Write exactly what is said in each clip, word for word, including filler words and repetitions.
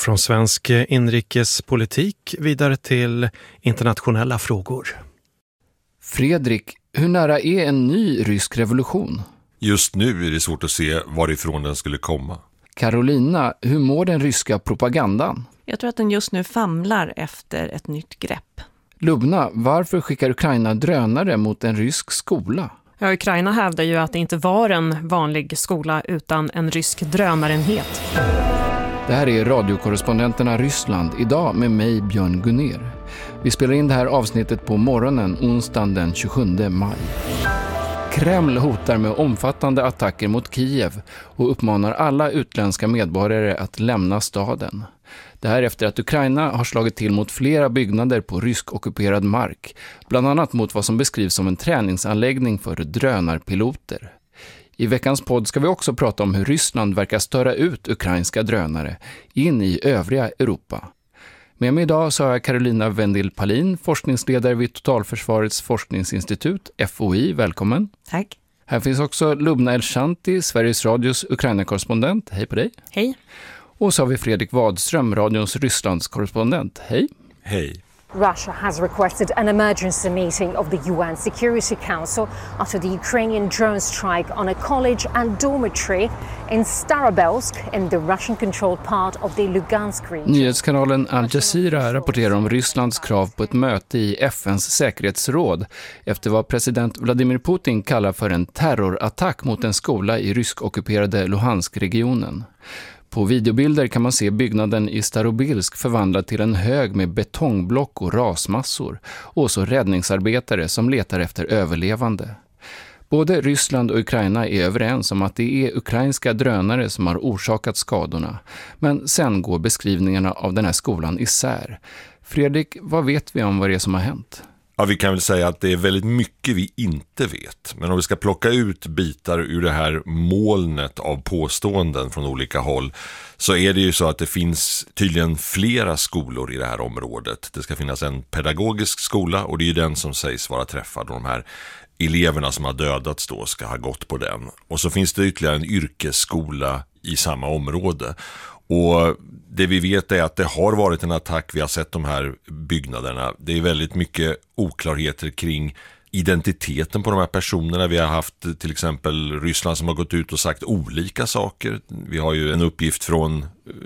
från svensk inrikespolitik vidare till internationella frågor. Fredrik, hur nära är en ny rysk revolution? Just nu är det svårt att se varifrån den skulle komma. Carolina, hur mår den ryska propagandan? Jag tror att den just nu famlar efter ett nytt grepp. Lubna, varför skickar Ukraina drönare mot en rysk skola? Ja, Ukraina hävdar ju att det inte var en vanlig skola utan en rysk drönarenhet. Det här är radiokorrespondenterna Ryssland idag med mig, Björn Gunner. Vi spelar in det här avsnittet på morgonen onsdagen den tjugosjunde maj. Kreml hotar med omfattande attacker mot Kiev och uppmanar alla utländska medborgare att lämna staden. Det här efter att Ukraina har slagit till mot flera byggnader på rysk-ockuperad mark, bland annat mot vad som beskrivs som en träningsanläggning för drönarpiloter. I veckans podd ska vi också prata om hur Ryssland verkar störa ut ukrainska drönare in i övriga Europa. Med mig idag så har jag Carolina Vendil-Palin, forskningsledare vid Totalförsvarets forskningsinstitut, F O I. Välkommen. Tack. Här finns också Lubna Elshanti, Sveriges Radios Ukraina-korrespondent. Hej på dig. Hej. Och så har vi Fredrik Wadström, radions Rysslands-korrespondent. Hej. Hej. Russia has requested an emergency meeting of the U N Security Council after the Ukrainian drone strike on a college and dormitory in Starobelsk in the Russian-controlled part of the Lugansk region. Nyhetskanalen Al Jazeera rapporterar om Rysslands krav på ett möte i F N:s säkerhetsråd efter vad president Vladimir Putin kallar för en terrorattack mot en skola i rysk-ockuperade Luhansk-regionen. På videobilder kan man se byggnaden i Starobilsk förvandlad till en hög med betongblock och rasmassor och så räddningsarbetare som letar efter överlevande. Både Ryssland och Ukraina är överens om att det är ukrainska drönare som har orsakat skadorna. Men sen går beskrivningarna av den här skolan isär. Fredrik, vad vet vi om vad det är som har hänt? Ja, vi kan väl säga att det är väldigt mycket vi inte vet. Men om vi ska plocka ut bitar ur det här molnet av påståenden från olika håll så är det ju så att det finns tydligen flera skolor i det här området. Det ska finnas en pedagogisk skola och det är ju den som sägs vara träffad. Och de här eleverna som har dödats då ska ha gått på den. Och så finns det ytterligare en yrkesskola i samma område. Och det vi vet är att det har varit en attack, vi har sett de här byggnaderna. Det är väldigt mycket oklarheter kring identiteten på de här personerna. Vi har haft till exempel Ryssland som har gått ut och sagt olika saker. Vi har ju en uppgift från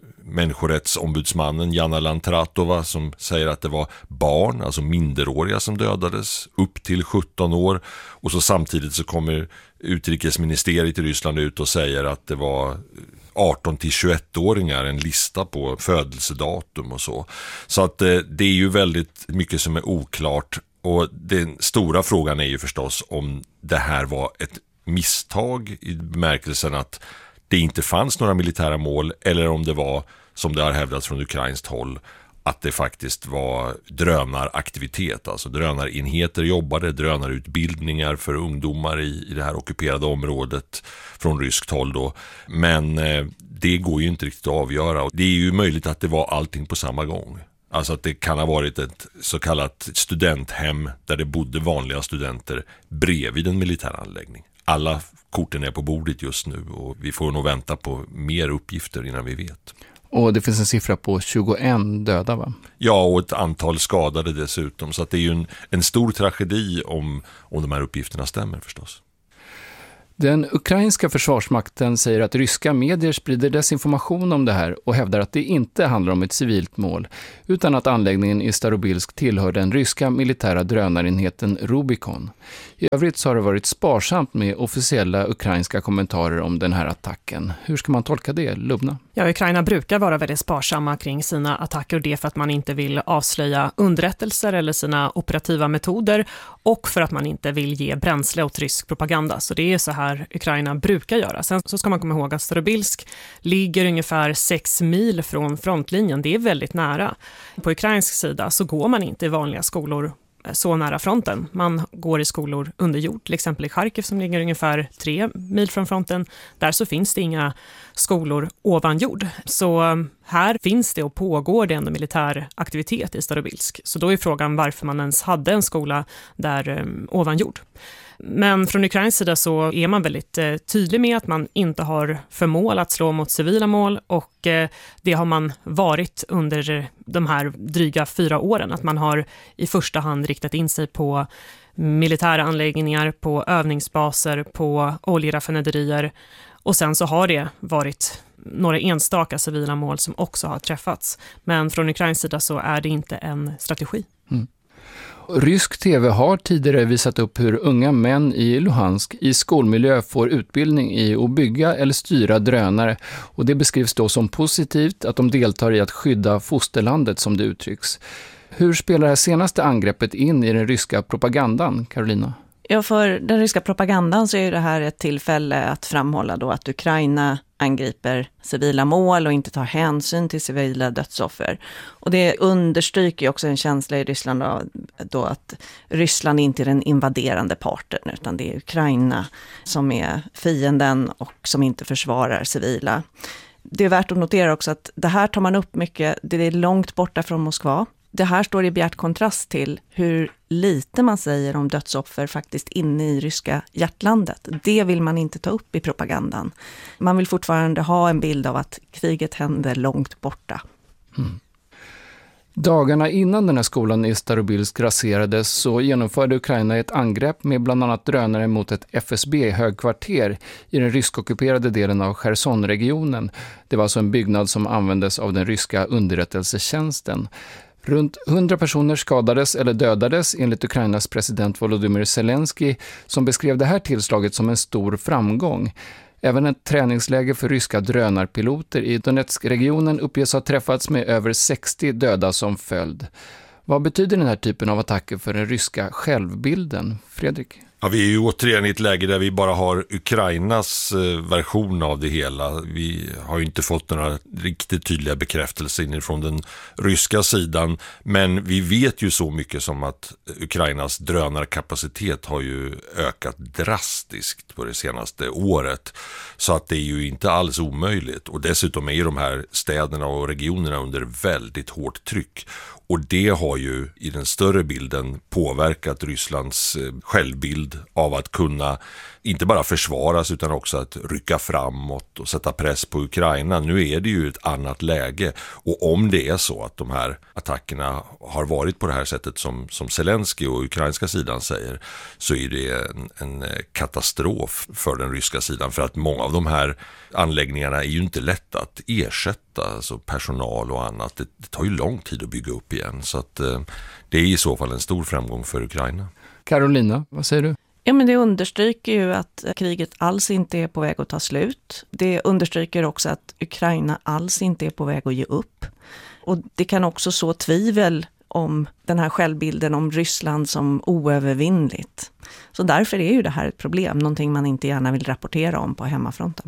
människorättsombudsmannen Jana Lantratova som säger att det var barn, alltså minderåriga som dödades upp till sjutton år. Och så samtidigt så kommer utrikesministeriet i Ryssland ut och säger att det var arton till tjugoett-åringar, en lista på födelsedatum och så. Så att eh, det är ju väldigt mycket som är oklart och den stora frågan är ju förstås om det här var ett misstag i bemärkelsen att det inte fanns några militära mål eller om det var, som det har hävdats från ukrainskt håll, att det faktiskt var drönaraktivitet, alltså drönarenheter jobbade, drönarutbildningar för ungdomar i, i det här ockuperade området från ryskt håll då. Men eh, det går ju inte riktigt att avgöra och det är ju möjligt att det var allting på samma gång. Alltså att det kan ha varit ett så kallat studenthem där det bodde vanliga studenter bredvid en militäranläggning. Alla korten är på bordet just nu och vi får nog vänta på mer uppgifter innan vi vet. Och det finns en siffra på tjugoett döda, va? Ja, och ett antal skadade dessutom. Så att det är ju en, en stor tragedi om, om de här uppgifterna stämmer förstås. Den ukrainska försvarsmakten säger att ryska medier sprider desinformation om det här och hävdar att det inte handlar om ett civilt mål utan att anläggningen i Starobilsk tillhör den ryska militära drönarenheten Rubicon. I övrigt så har det varit sparsamt med officiella ukrainska kommentarer om den här attacken. Hur ska man tolka det, Lubna? Ja, Ukraina brukar vara väldigt sparsamma kring sina attacker och det för att man inte vill avslöja underrättelser eller sina operativa metoder och för att man inte vill ge bränsle åt rysk propaganda. Så det är så här Ukraina brukar göra. Sen så ska man komma ihåg att Starobilsk ligger ungefär sex mil från frontlinjen. Det är väldigt nära. På ukrainsk sida så går man inte i vanliga skolor så nära fronten. Man går i skolor under jord, till exempel i Kharkiv som ligger ungefär tre mil från fronten. Där så finns det inga skolor ovan jord. Så här finns det och pågår det ändå militär aktivitet i Starobilsk. Så då är frågan varför man ens hade en skola där um, ovan jord. Men från Ukrains sida så är man väldigt eh, tydlig med att man inte har för mål att slå mot civila mål, och eh, det har man varit under de här dryga fyra åren. Att man har i första hand riktat in sig på militära anläggningar, på övningsbaser, på oljeraffinaderier, och sen så har det varit några enstaka civila mål som också har träffats. Men från Ukrains sida så är det inte en strategi. Mm. Rysk tv har tidigare visat upp hur unga män i Luhansk i skolmiljö får utbildning i att bygga eller styra drönare, och det beskrivs då som positivt att de deltar i att skydda fosterlandet, som det uttrycks. Hur spelar det här senaste angreppet in i den ryska propagandan, Carolina? Ja, för den ryska propagandan så är det här ett tillfälle att framhålla då att Ukraina angriper civila mål och inte tar hänsyn till civila dödsoffer. Och det understryker också en känsla i Ryssland då, då att Ryssland inte är den invaderande parten, utan det är Ukraina som är fienden och som inte försvarar civila. Det är värt att notera också att det här tar man upp mycket, det är långt borta från Moskva. Det här står i bjärt kontrast till hur lite man säger om dödsoffer faktiskt inne i ryska hjärtlandet. Det vill man inte ta upp i propagandan. Man vill fortfarande ha en bild av att kriget händer långt borta. Mm. Dagarna innan den här skolan i Starobilsk raserades så genomförde Ukraina ett angrepp med bland annat drönare mot ett F S B-högkvarter i den ryskockuperade delen av Cherson-regionen. Det var alltså en byggnad som användes av den ryska underrättelsetjänsten. Runt hundra personer skadades eller dödades enligt Ukrainas president Volodymyr Zelensky, som beskrev det här tillslaget som en stor framgång. Även ett träningsläge för ryska drönarpiloter i Donetsk-regionen uppges ha träffats med över sextio döda som följd. Vad betyder den här typen av attacker för den ryska självbilden, Fredrik? Ja, vi är ju återigen i ett läge där vi bara har Ukrainas version av det hela. Vi har ju inte fått några riktigt tydliga bekräftelser inifrån den ryska sidan. Men vi vet ju så mycket som att Ukrainas drönarkapacitet har ju ökat drastiskt på det senaste året. Så att det är ju inte alls omöjligt. Och dessutom är ju de här städerna och regionerna under väldigt hårt tryck. Och det har ju i den större bilden påverkat Rysslands självbild av att kunna inte bara försvaras utan också att rycka framåt och sätta press på Ukraina. Nu är det ju ett annat läge, och om det är så att de här attackerna har varit på det här sättet som, som Zelensky och ukrainska sidan säger, så är det en, en katastrof för den ryska sidan, för att många av de här anläggningarna är ju inte lätta att ersätta, alltså personal och annat. Det, det tar ju lång tid att bygga upp igen, så att eh, det är i så fall en stor framgång för Ukraina. Carolina, vad säger du? Ja, men det understryker ju att kriget alls inte är på väg att ta slut. Det understryker också att Ukraina alls inte är på väg att ge upp. Och det kan också så tvivel om den här självbilden om Ryssland som oövervinnligt. Så därför är ju det här ett problem, någonting man inte gärna vill rapportera om på hemmafronten.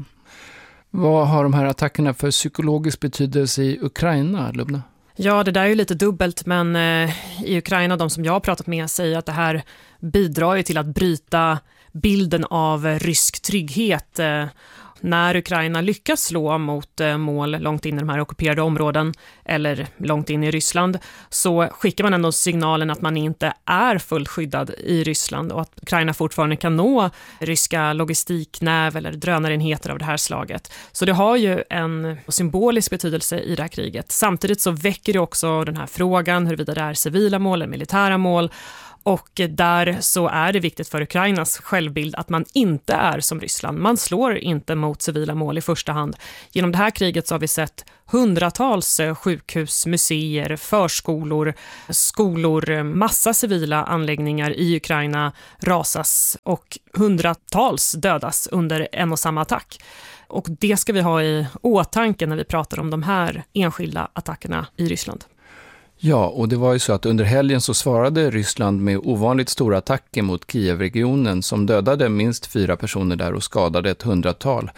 Vad har de här attackerna för psykologisk betydelse i Ukraina, Lubna? Ja, det där är ju lite dubbelt, men eh, i Ukraina, de som jag har pratat med säger att det här bidrar ju till att bryta bilden av rysk trygghet. Eh, när Ukraina lyckas slå mot eh, mål långt in i de här ockuperade områden eller långt in i Ryssland, så skickar man ändå signalen att man inte är fullt skyddad i Ryssland och att Ukraina fortfarande kan nå ryska logistiknäv eller drönarenheter av det här slaget. Så det har ju en symbolisk betydelse i det här kriget. Samtidigt så väcker det också den här frågan huruvida det är civila mål eller militära mål. Och där så är det viktigt för Ukrainas självbild att man inte är som Ryssland. Man slår inte mot civila mål i första hand. Genom det här kriget så har vi sett hundratals sjukhus, museer, förskolor, skolor, massa civila anläggningar i Ukraina rasas och hundratals dödas under en och samma attack. Och det ska vi ha i åtanke när vi pratar om de här enskilda attackerna i Ryssland. Ja, och det var ju så att under helgen så svarade Ryssland med ovanligt stora attacker mot Kiev-regionen som dödade minst fyra personer där och skadade ett hundratal.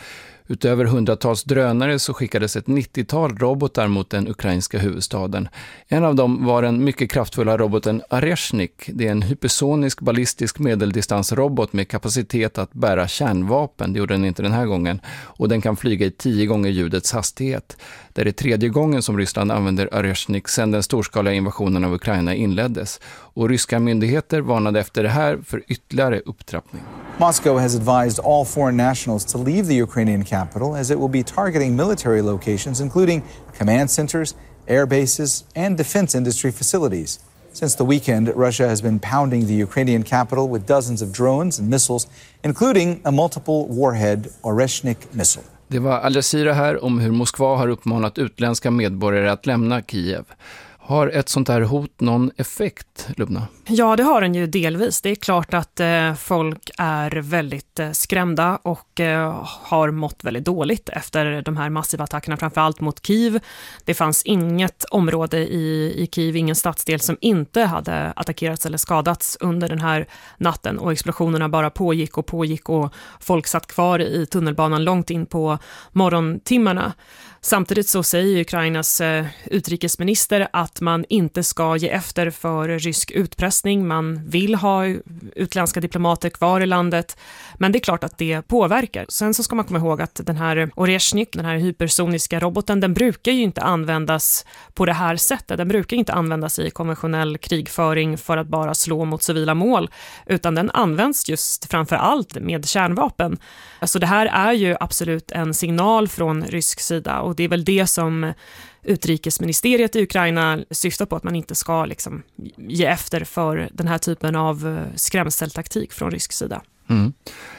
Utöver hundratals drönare så skickades ett nittiotal robotar mot den ukrainska huvudstaden. En av dem var den mycket kraftfulla roboten Oreshnik. Det är en hypersonisk ballistisk medeldistansrobot med kapacitet att bära kärnvapen. Det gjorde den inte den här gången. Och den kan flyga i tio gånger ljudets hastighet. Det är tredje gången som Ryssland använder Oreshnik sedan den storskaliga invasionen av Ukraina inleddes. Och ryska myndigheter varnade efter det här för ytterligare upptrappning. Moscow has advised all foreign nationals to leave the Ukrainian capital as it will be targeting military locations including command centers, air bases and defense industry facilities. Since the weekend, Russia has been pounding the Ukrainian capital with dozens of drones and missiles, including a multiple warhead Oreshnik missile. Det var Al Jazeera här om hur Moskva har uppmanat utländska medborgare att lämna Kiev. Har ett sånt här hot någon effekt, Lubna? Ja, det har den ju delvis. Det är klart att eh, folk är väldigt eh, skrämda och eh, har mått väldigt dåligt efter de här massiva attackerna, framförallt mot Kiev. Det fanns inget område i, i Kiev, ingen stadsdel som inte hade attackerats eller skadats under den här natten. Och explosionerna bara pågick och pågick och folk satt kvar i tunnelbanan långt in på morgontimmarna. Samtidigt så säger Ukrainas eh, utrikesminister att man inte ska ge efter för rysk utpressning. Man vill ha utländska diplomater kvar i landet. Men det är klart att det påverkar. Sen så ska man komma ihåg att den här Oreshnik, den här hypersoniska roboten, den brukar ju inte användas på det här sättet. Den brukar inte användas i konventionell krigföring för att bara slå mot civila mål. Utan den används just framför allt med kärnvapen. Alltså det här är ju absolut en signal från rysk sida. Och det är väl det som utrikesministeriet i Ukraina syftar på, att man inte ska liksom ge efter för den här typen av skrämseltaktik från rysk sida. Mm.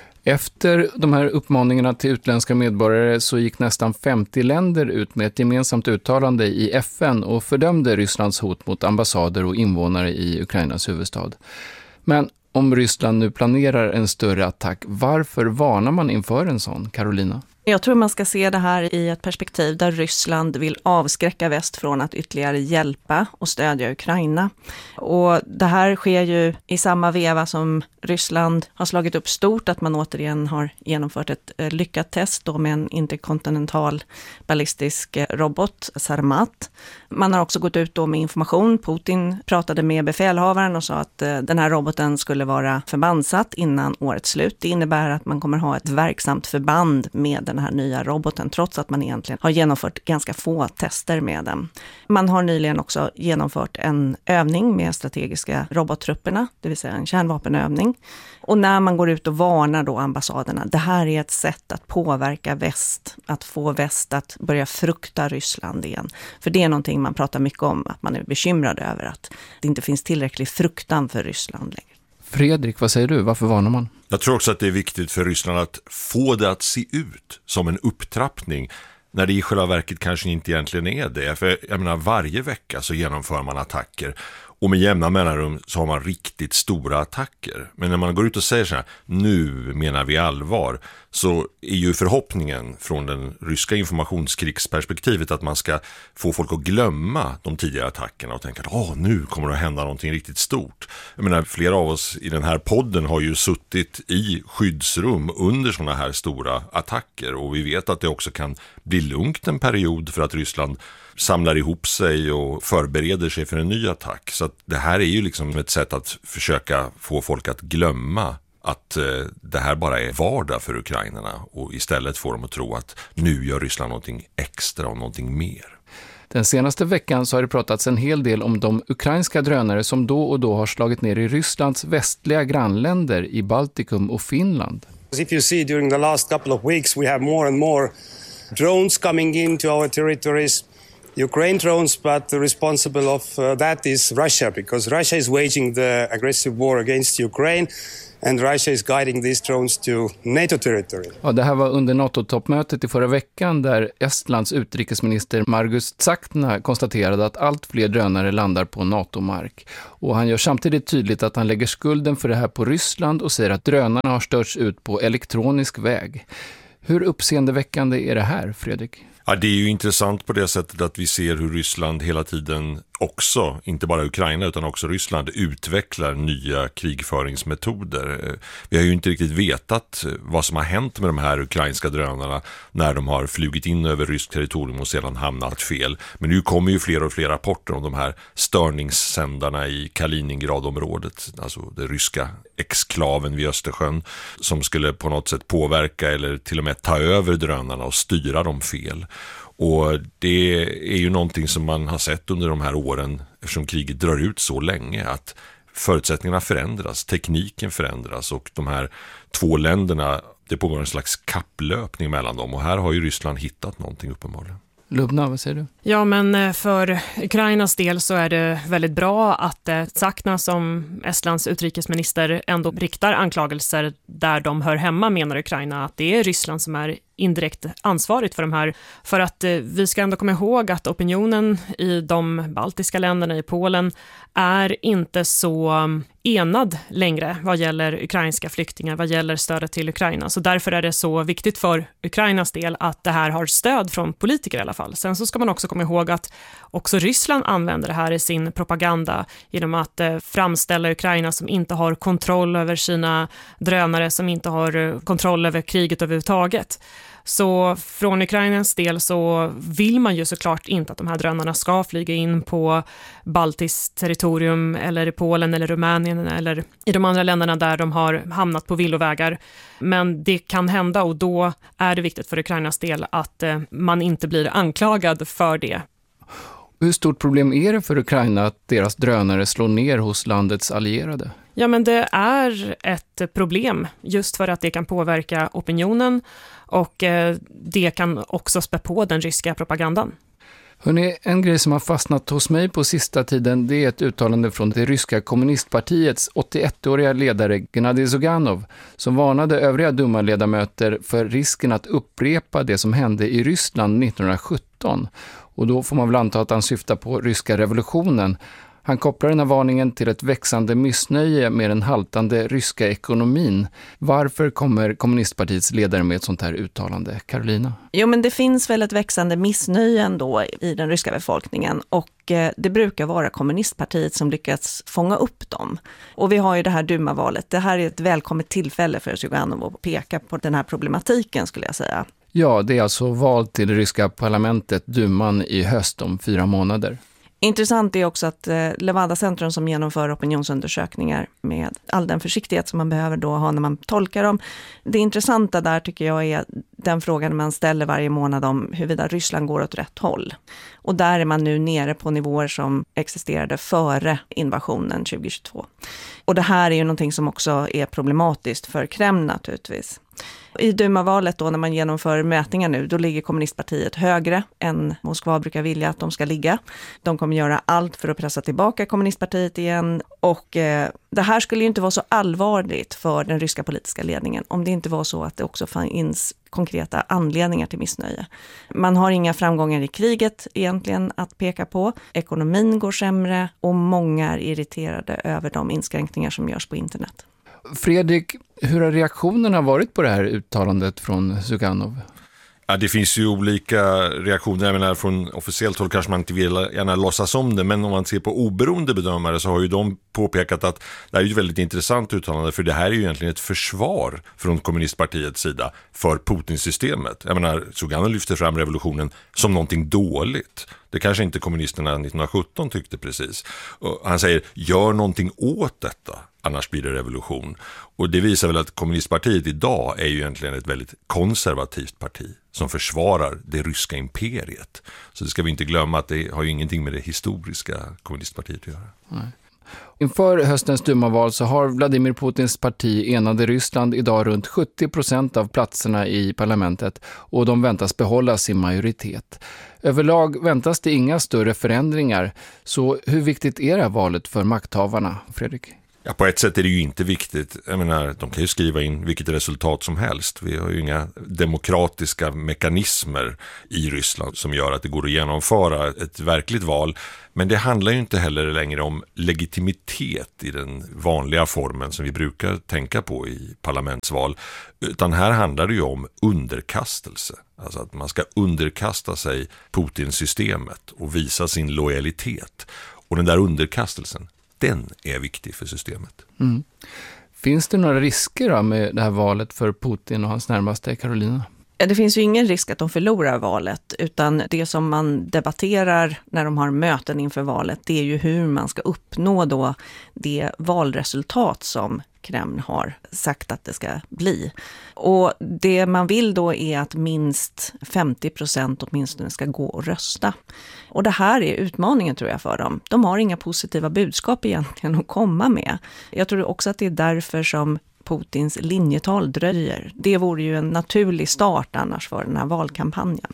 Efter de här uppmaningarna till utländska medborgare så gick nästan femtio länder ut med ett gemensamt uttalande i F N och fördömde Rysslands hot mot ambassader och invånare i Ukrainas huvudstad. Men om Ryssland nu planerar en större attack, varför varnar man inför en sån, Carolina? Jag tror man ska se det här i ett perspektiv där Ryssland vill avskräcka väst från att ytterligare hjälpa och stödja Ukraina. Och det här sker ju i samma veva som Ryssland har slagit upp stort, att man återigen har genomfört ett lyckat test då med en interkontinental ballistisk robot, Sarmat. Man har också gått ut då med information. Putin pratade med befälhavaren och sa att den här roboten skulle vara förbandssatt innan årets slut. Det innebär att man kommer ha ett verksamt förband med den här nya roboten, trots att man egentligen har genomfört ganska få tester med den. Man har nyligen också genomfört en övning med strategiska robottrupperna, det vill säga en kärnvapenövning. Och när man går ut och varnar då ambassaderna, det här är ett sätt att påverka väst, att få väst att börja frukta Ryssland igen. För det är någonting man pratar mycket om, att man är bekymrad över att det inte finns tillräcklig fruktan för Ryssland längre. Fredrik, vad säger du? Varför varnar man? Jag tror också att det är viktigt för Ryssland att få det att se ut som en upptrappning, när det i själva verket kanske inte egentligen är det. För jag menar, varje vecka så genomför man attacker. Och med jämna mellanrum så har man riktigt stora attacker. Men när man går ut och säger så här, nu menar vi allvar, så är ju förhoppningen från den ryska informationskrigsperspektivet att man ska få folk att glömma de tidigare attackerna och tänka att åh, nu kommer det att hända någonting riktigt stort. Jag menar, flera av oss i den här podden har ju suttit i skyddsrum under sådana här stora attacker, och vi vet att det också kan bli lugnt en period för att Ryssland samlar ihop sig och förbereder sig för en ny attack. Så att det här är ju liksom ett sätt att försöka få folk att glömma att eh, det här bara är vardag för ukrainarna, och istället får dem att tro att nu gör Ryssland någonting extra och någonting mer. Den senaste veckan så har det pratats en hel del om de ukrainska drönare som då och då har slagit ner i Rysslands västliga grannländer i Baltikum och Finland. If you see, during the last couple of weeks we have more and more drones coming into our territories. Ukraine drones, but the responsible of uh, that is Russia, because Russia is waging the aggressive war against Ukraine and Russia is guiding these drones to NATO territory. Ja, det här var under NATO-toppmötet i förra veckan där Estlands utrikesminister Margus Tsahkna konstaterade att allt fler drönare landar på NATO-mark. Och han gör samtidigt tydligt att han lägger skulden för det här på Ryssland och säger att drönarna har störts ut på elektronisk väg. Hur uppseendeväckande är det här, Fredrik? Ja, det är ju intressant på det sättet att vi ser hur Ryssland hela tiden också, inte bara Ukraina utan också Ryssland, utvecklar nya krigföringsmetoder. Vi har ju inte riktigt vetat vad som har hänt med de här ukrainska drönarna när de har flugit in över rysk territorium och sedan hamnat fel. Men nu kommer ju fler och fler rapporter om de här störningssändarna i Kaliningradområdet, alltså det ryska exklaven vid Östersjön, som skulle på något sätt påverka eller till och med ta över drönarna och styra dem fel. Och det är ju någonting som man har sett under de här åren, eftersom kriget drar ut så länge, att förutsättningarna förändras, tekniken förändras och de här två länderna, det pågår en slags kapplöpning mellan dem, och här har ju Ryssland hittat någonting uppenbarligen. Lubna, vad säger du? Ja, men för Ukrainas del så är det väldigt bra att Tsakna som Estlands utrikesminister ändå riktar anklagelser där de hör hemma, menar Ukraina, att det är Ryssland som är indirekt ansvarigt för de här. För att eh, vi ska ändå komma ihåg att opinionen i de baltiska länderna, i Polen, är inte så enad längre vad gäller ukrainska flyktingar, vad gäller stödet till Ukraina. Så därför är det så viktigt för Ukrainas del att det här har stöd från politiker i alla fall. Sen så ska man också komma ihåg att också Ryssland använder det här i sin propaganda genom att eh, framställa Ukraina som inte har kontroll över sina drönare, som inte har kontroll över kriget överhuvudtaget. Så från Ukrainas del så vill man ju såklart inte att de här drönarna ska flyga in på baltiskt territorium eller i Polen eller Rumänien eller i de andra länderna där de har hamnat på villovägar. Men det kan hända, och då är det viktigt för Ukrainas del att eh, man inte blir anklagad för det. Hur stort problem är det för Ukraina att deras drönare slår ner hos landets allierade? Ja, men det är ett problem just för att det kan påverka opinionen, och eh, det kan också spä på den ryska propagandan. Hörrni, en grej som har fastnat hos mig på sista tiden, det är ett uttalande från det ryska kommunistpartiets åttioettåriga ledare Gennadij Zyuganov, som varnade övriga dumaledamöter för risken att upprepa det som hände i Ryssland nittonhundrasjutton. Och då får man väl anta att han syftar på ryska revolutionen. Han kopplar den här varningen till ett växande missnöje med den haltande ryska ekonomin. Varför kommer kommunistpartiets ledare med ett sånt här uttalande? Carolina? Jo, men det finns väl ett växande missnöje ändå i den ryska befolkningen, och det brukar vara kommunistpartiet som lyckats fånga upp dem. Och vi har ju det här Duma-valet. Det här är ett välkommet tillfälle för Zyuganov att peka på den här problematiken, skulle jag säga. Ja, det är alltså val till det ryska parlamentet, Duman, i höst om fyra månader. Intressant är också att Levada Centrum, som genomför opinionsundersökningar med all den försiktighet som man behöver då ha när man tolkar dem. Det intressanta där tycker jag är den frågan man ställer varje månad om huruvida Ryssland går åt rätt håll. Och där är man nu nere på nivåer som existerade före invasionen tjugohundratjugotvå. Och det här är ju någonting som också är problematiskt för Kreml naturligtvis. I Duma-valet då, när man genomför mätningar nu, då ligger kommunistpartiet högre än Moskva brukar vilja att de ska ligga. De kommer göra allt för att pressa tillbaka kommunistpartiet igen, och eh, det här skulle ju inte vara så allvarligt för den ryska politiska ledningen om det inte var så att det också finns konkreta anledningar till missnöje. Man har inga framgångar i kriget egentligen att peka på. Ekonomin går sämre och många är irriterade över de inskränkningar som görs på internet. Fredrik, hur har reaktionerna varit på det här uttalandet från Zyuganov? Ja, det finns ju olika reaktioner. Jag menar, från officiellt håll kanske man inte vill gärna låtsas om det, men om man ser på oberoende bedömare så har ju de påpekat att det här är ett väldigt intressant uttalande, för det här är ju egentligen ett försvar från kommunistpartiets sida för Putin-systemet. Jag menar, Zyuganov lyfter fram revolutionen som någonting dåligt. Det kanske inte kommunisterna nittonhundrasjutton tyckte precis. Och han säger, gör någonting åt detta, annars blir det revolution. Och det visar väl att kommunistpartiet idag är ju egentligen ett väldigt konservativt parti som försvarar det ryska imperiet. Så det ska vi inte glömma, att det har ju ingenting med det historiska kommunistpartiet att göra. Nej. Inför höstens Duma-val så har Vladimir Putins parti Enade Ryssland idag runt sjuttio procent av platserna i parlamentet, och de väntas behålla sin majoritet. Överlag väntas det inga större förändringar, så hur viktigt är det här valet för makthavarna, Fredrik? Ja, på ett sätt är det ju inte viktigt. Jag menar, de kan ju skriva in vilket resultat som helst. Vi har ju inga demokratiska mekanismer i Ryssland som gör att det går att genomföra ett verkligt val. Men det handlar ju inte heller längre om legitimitet i den vanliga formen som vi brukar tänka på i parlamentsval. Utan här handlar det ju om underkastelse. Alltså att man ska underkasta sig Putin-systemet och visa sin lojalitet. Och den där underkastelsen, den är viktig för systemet. Mm. Finns det några risker då med det här valet för Putin och hans närmaste Karolina? Det finns ju ingen risk att de förlorar valet, utan det som man debatterar när de har möten inför valet, det är ju hur man ska uppnå då det valresultat som Kreml har sagt att det ska bli. Och det man vill då är att minst femtio procent åtminstone ska gå och rösta. Och det här är utmaningen tror jag för dem. De har inga positiva budskap egentligen att komma med. Jag tror också att det är därför som Putins linjetal dröjer. Det vore ju en naturlig start annars för den här valkampanjen.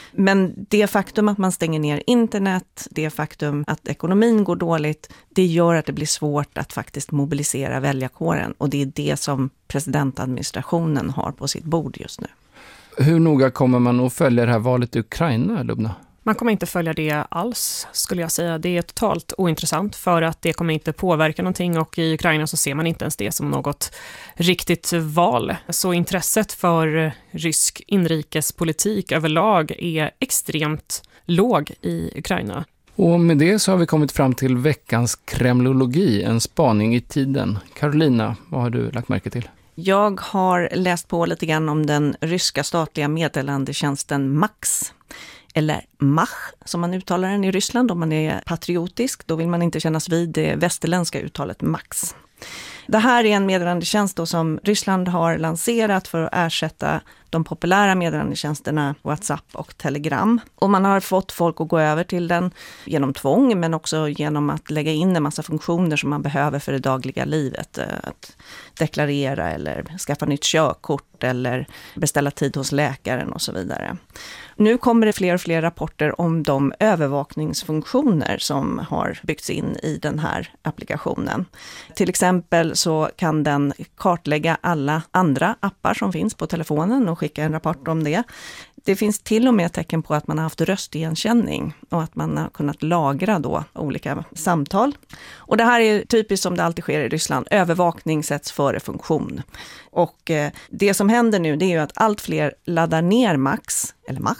Men det faktum att man stänger ner internet, det faktum att ekonomin går dåligt, det gör att det blir svårt att faktiskt mobilisera väljarkåren. Och det är det som presidentadministrationen har på sitt bord just nu. Hur noga kommer man att följa det här valet i Ukraina, Lubna? Man kommer inte följa det alls, skulle jag säga. Det är totalt ointressant för att det kommer inte påverka någonting, och i Ukraina så ser man inte ens det som något riktigt val. Så intresset för rysk inrikespolitik överlag är extremt låg i Ukraina. Och med det så har vi kommit fram till veckans kremlologi, en spaning i tiden. Karolina, vad har du lagt märke till? Jag har läst på lite grann om den ryska statliga meddelandetjänsten Max. Eller Mach, som man uttalar den i Ryssland. Om man är patriotisk, då vill man inte kännas vid det västerländska uttalet Max. Det här är en meddelandetjänst då som Ryssland har lanserat för att ersätta de populära meddelandetjänsterna WhatsApp och Telegram. Och man har fått folk att gå över till den genom tvång, men också genom att lägga in en massa funktioner som man behöver för det dagliga livet. Att deklarera eller skaffa nytt körkort eller beställa tid hos läkaren och så vidare. Nu kommer det fler och fler rapporter om de övervakningsfunktioner som har byggts in i den här applikationen. Till exempel så kan den kartlägga alla andra appar som finns på telefonen och skicka en rapport om det. Det finns till och med tecken på att man har haft röstigenkänning och att man har kunnat lagra då olika samtal. Och det här är typiskt som det alltid sker i Ryssland. Övervakning sätts före funktion. Och eh, det som händer nu, det är ju att allt fler laddar ner Max, eller Mach.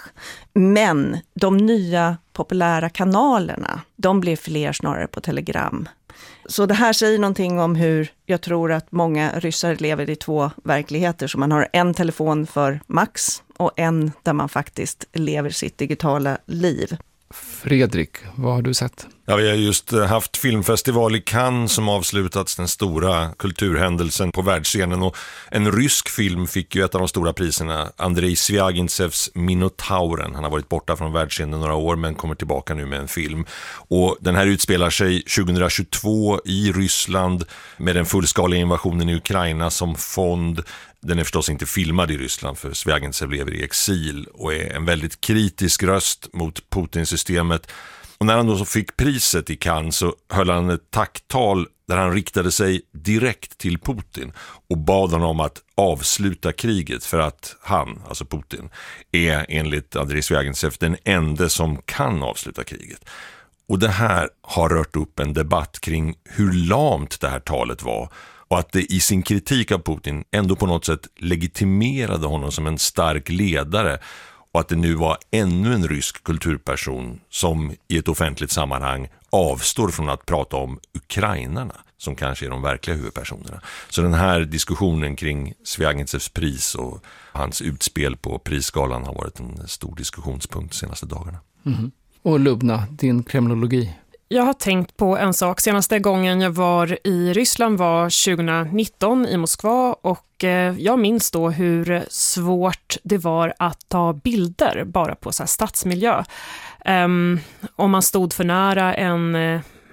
Men de nya populära kanalerna, de blir fler snarare på Telegram. Så det här säger någonting om hur jag tror att många ryssar lever i två verkligheter. Så man har en telefon för Max och en där man faktiskt lever sitt digitala liv. Fredrik, vad har du sett? Ja, vi har just haft filmfestival i Cannes som avslutats, den stora kulturhändelsen på världsscenen, och en rysk film fick ju ett av de stora priserna, Andrei Sviagintsevs Minotauren. Han har varit borta från världsscenen några år men kommer tillbaka nu med en film. Och den här utspelar sig tjugohundratjugotvå i Ryssland med den fullskaliga invasionen i Ukraina som fond. Den är förstås inte filmad i Ryssland, för Sviagintsev lever i exil och är en väldigt kritisk röst mot Putin-systemet. Och när han då så fick priset i Cannes så höll han ett tacktal där han riktade sig direkt till Putin och bad honom att avsluta kriget, för att han, alltså Putin, är enligt Andrei Sviagintsev den enda som kan avsluta kriget. Och det här har rört upp en debatt kring hur lamt det här talet var, och att det i sin kritik av Putin ändå på något sätt legitimerade honom som en stark ledare, och att det nu var ännu en rysk kulturperson som i ett offentligt sammanhang avstår från att prata om ukrainarna, som kanske är de verkliga huvudpersonerna. Så den här diskussionen kring Sviagintsevs pris och hans utspel på prisgalan har varit en stor diskussionspunkt de senaste dagarna. Mm. Och Lubna, din kremlologi? Jag har tänkt på en sak. Senaste gången jag var i Ryssland var tjugonitton i Moskva, och jag minns då hur svårt det var att ta bilder bara på så här stadsmiljö. Um, om man stod för nära en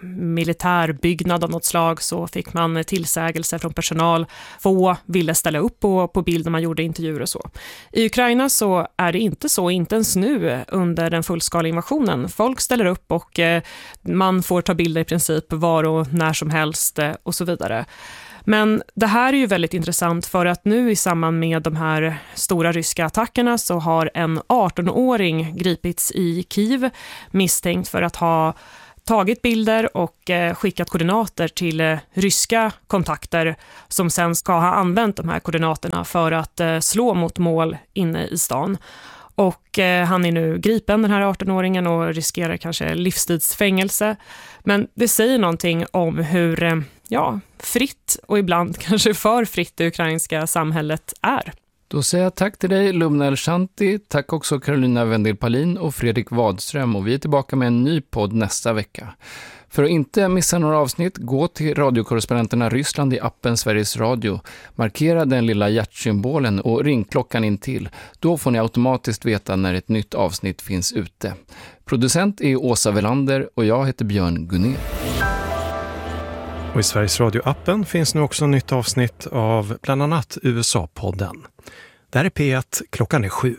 militärbyggnad av något slag så fick man tillsägelse från personal. Få ville ställa upp på, på bild när man gjorde intervjuer och så. I Ukraina så är det inte så, inte ens nu under den fullskaliga invasionen. Folk ställer upp och eh, man får ta bilder i princip var och när som helst eh, och så vidare. Men det här är ju väldigt intressant för att nu i samband med de här stora ryska attackerna så har en arton-åring gripits i Kiev misstänkt för att ha tagit bilder och eh, skickat koordinater till eh, ryska kontakter som sen ska ha använt de här koordinaterna för att eh, slå mot mål inne i stan. Och eh, han är nu gripen, den här arton-åringen, och riskerar kanske livstidsfängelse. Men det säger någonting om hur eh, ja, fritt och ibland kanske för fritt det ukrainska samhället är. Då säger jag tack till dig, Lumna El-Shanti. Tack också Carolina Wendel-Palin och Fredrik Wadström. Och vi är tillbaka med en ny podd nästa vecka. För att inte missa några avsnitt, gå till radiokorrespondenterna Ryssland i appen Sveriges Radio. Markera den lilla hjärtsymbolen och ring klockan in till. Då får ni automatiskt veta när ett nytt avsnitt finns ute. Producent är Åsa Velander och jag heter Björn Gunnér. Och i Sveriges Radio-appen finns nu också nytt avsnitt av bland annat U S A-podden. Där är P ett, klockan är sju.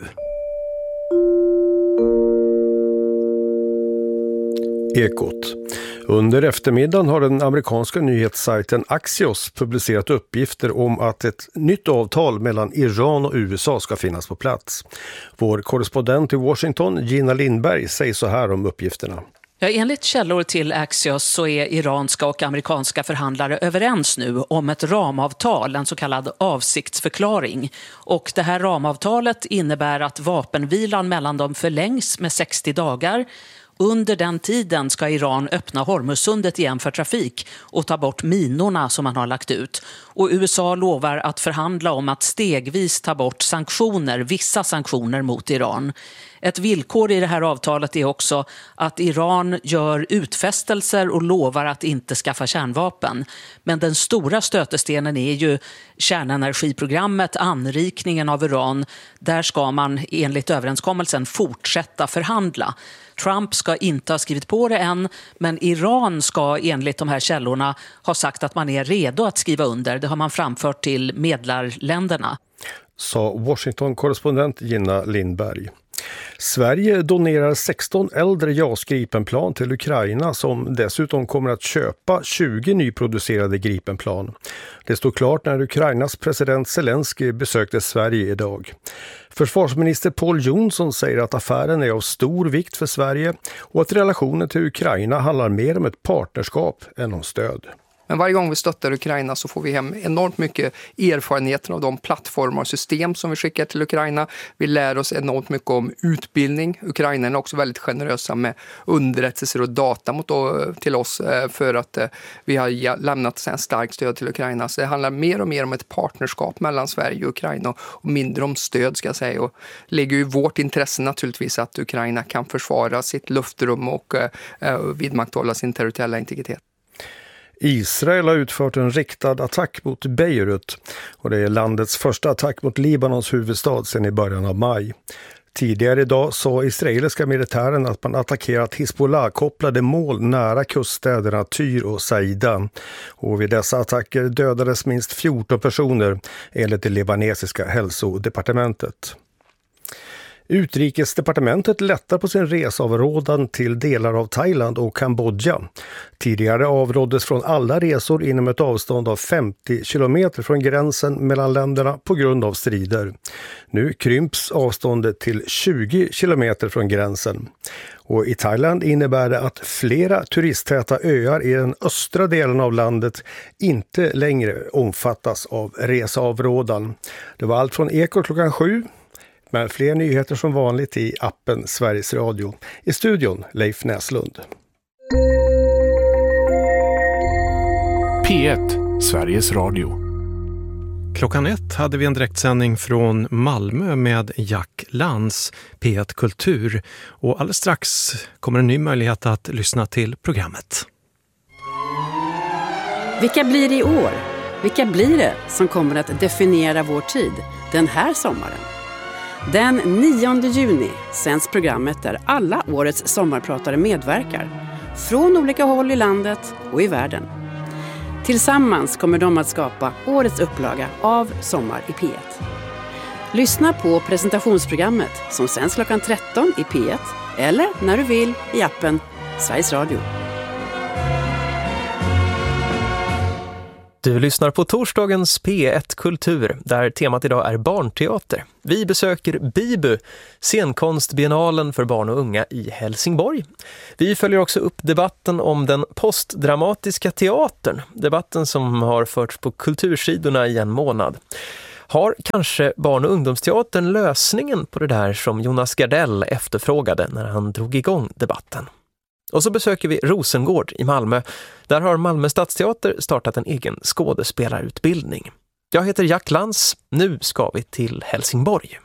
Ekot. Under eftermiddagen har den amerikanska nyhetssajten Axios publicerat uppgifter om att ett nytt avtal mellan Iran och U S A ska finnas på plats. Vår korrespondent i Washington, Gina Lindberg, säger så här om uppgifterna. Ja, enligt källor till Axios så är iranska och amerikanska förhandlare överens nu om ett ramavtal, en så kallad avsiktsförklaring. Och det här ramavtalet innebär att vapenvilan mellan dem förlängs med sextio dagar. Under den tiden ska Iran öppna Hormuzsundet igen för trafik och ta bort minorna som man har lagt ut. Och U S A lovar att förhandla om att stegvis ta bort sanktioner, vissa sanktioner mot Iran. Ett villkor i det här avtalet är också att Iran gör utfästelser och lovar att inte skaffa kärnvapen. Men den stora stötestenen är ju kärnenergiprogrammet, anrikningen av uran. Där ska man enligt överenskommelsen fortsätta förhandla. Trump ska inte ha skrivit på det än, men Iran ska enligt de här källorna ha sagt att man är redo att skriva under. Det har man framfört till medlarländerna. Sa Washington-korrespondent Gina Lindberg. Sverige donerar sexton äldre JAS Gripenplan till Ukraina som dessutom kommer att köpa tjugo nyproducerade Gripenplan. Det stod klart när Ukrainas president Zelensky besökte Sverige idag. Försvarsminister Paul Jonsson säger att affären är av stor vikt för Sverige och att relationen till Ukraina handlar mer om ett partnerskap än om stöd. Men varje gång vi stöttar Ukraina så får vi hem enormt mycket erfarenheter av de plattformar och system som vi skickar till Ukraina. Vi lär oss enormt mycket om utbildning. Ukraina är också väldigt generösa med underrättelser och data mot, till oss för att vi har lämnat en starkt stöd till Ukraina. Så det handlar mer och mer om ett partnerskap mellan Sverige och Ukraina och mindre om stöd, ska jag säga. Och ligger ju vårt intresse naturligtvis att Ukraina kan försvara sitt luftrum och vidmakthålla sin territoriella integritet. Israel har utfört en riktad attack mot Beirut och det är landets första attack mot Libanons huvudstad sedan i början av maj. Tidigare idag sa israeliska militären att man attackerat Hizbollah-kopplade mål nära kuststäderna Tyr och Saida. Och vid dessa attacker dödades minst fjorton personer enligt det libanesiska hälsodepartementet. Utrikesdepartementet lättar på sin reseavrådan till delar av Thailand och Kambodja. Tidigare avråddes från alla resor inom ett avstånd av femtio kilometer från gränsen mellan länderna på grund av strider. Nu krymps avståndet till tjugo kilometer från gränsen. Och i Thailand innebär det att flera turisttäta öar i den östra delen av landet inte längre omfattas av reseavrådan. Det var allt från Eko klockan sju. Men fler nyheter som vanligt i appen Sveriges Radio. I studion Leif Näslund. P ett, Sveriges Radio. Klockan ett hade vi en direktsändning från Malmö med Jack Lantz, P ett Kultur. Och alldeles strax kommer en ny möjlighet att lyssna till programmet. Vilka blir det i år? Vilka blir det som kommer att definiera vår tid den här sommaren? Den nionde juni sänds programmet där alla årets sommarpratare medverkar. från olika håll i landet och i världen. Tillsammans kommer de att skapa årets upplaga av Sommar i P ett. Lyssna på presentationsprogrammet som sänds klockan tretton i P ett eller när du vill i appen Sveriges Radio. Du lyssnar på torsdagens P ett Kultur, där temat idag är barnteater. Vi besöker Bibu, scenkonstbiennalen för barn och unga i Helsingborg. Vi följer också upp debatten om den postdramatiska teatern, debatten som har förts på kultursidorna i en månad. Har kanske barn- och ungdomsteatern lösningen på det där som Jonas Gardell efterfrågade när han drog igång debatten? Och så besöker vi Rosengård i Malmö. Där har Malmö Stadsteater startat en egen skådespelarutbildning. Jag heter Jack Lantz. Nu ska vi till Helsingborg.